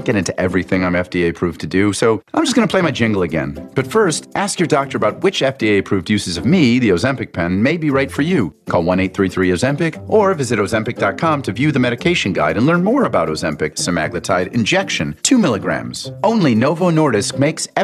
get into everything I'm FDA approved to do, so I'm just going to play my jingle again. But first, ask your doctor about which FDA approved uses of me, the Ozempic pen, may be right for you. Call 1-833-OZEMPIC or visit Ozempic.com to view the medication guide and learn more about Ozempic semaglutide injection, 2 milligrams. Only Novo Nordisk makes